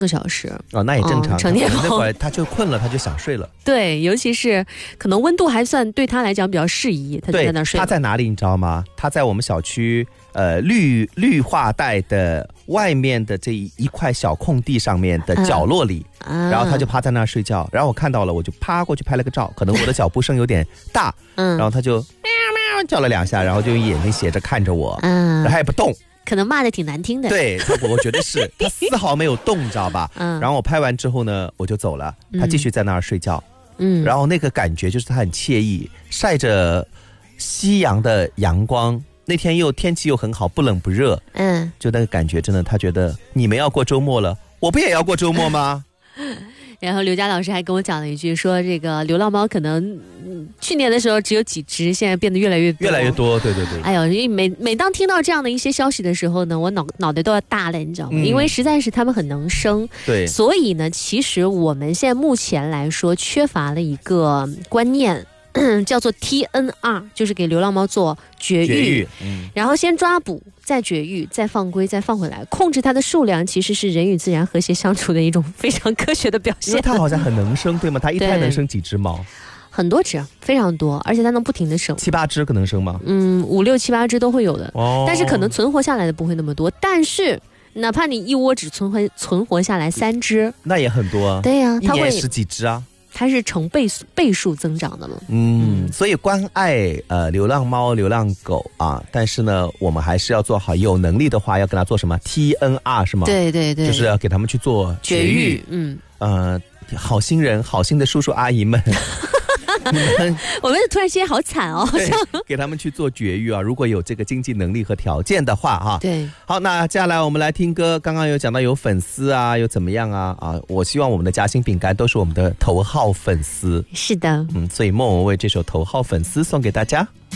个小时哦，那也正常。 成年猫那会儿他就困了，他就想睡了。 对，尤其是可能温度还算对他来讲比较适宜，他就在那睡。 他在哪里你知道吗？他在我们小区绿化带的外面的这一块小空地上面的角落里，然后他就趴在那儿睡觉，然后我看到了，我就趴过去拍了个照，可能我的脚步声有点大，然后他就喵喵叫了2下，然后就用眼睛斜着看着我，然后他也不动。 可能骂的挺难听的。 对，我觉得是他丝毫没有动，你知道吧？然后我拍完之后呢，我就走了，他继续在那儿睡觉。然后那个感觉就是他很惬意，晒着夕阳的阳光，那天天气又很好，不冷不热。就那个感觉真的，他觉得你们要过周末了，我不也要过周末吗？ 然后刘佳老师还跟我讲了一句，说这个流浪猫可能去年的时候只有几只，现在变得越来越多。对。哎呦，每当听到这样的一些消息的时候呢，我脑袋都要大了，你知道吗？因为实在是它们很能生。 对。 所以呢，其实我们现在目前来说缺乏了一个观念。叫做 TNR， 就是给流浪猫做绝育，然后先抓捕，再绝育，再放归，再放回来，控制它的数量，其实是人与自然和谐相处的一种非常科学的表现。 因为它好像很能生，对吗？它一胎能生几只猫？ 很多只，非常多，而且它能不停的生 ，7、8只可能生吗 ？5、6、7、8只都会有的，但是可能存活下来的不会那么多，但是。哪怕你一窝只存活下来3只， 那也很多啊。 对呀，它会 10几只啊。 它是成倍数增长的嘛？ 所以关爱流浪猫、流浪狗啊，但是呢，我们还是要做好，有能力的话要跟它做什么 TNR 是吗？ 对， 就是要给他们去做绝育。好心人、好心的叔叔阿姨们。 我们突然间好惨哦， 给他们去做绝育啊！如果有这个经济能力和条件的话，哈， 对。 好，那接下来我们来听歌。刚刚有讲到有粉丝啊，有怎么样啊？我希望我们的夹心饼干都是我们的头号粉丝。 是的， 所以莫文蔚这首《头号粉丝》送给大家。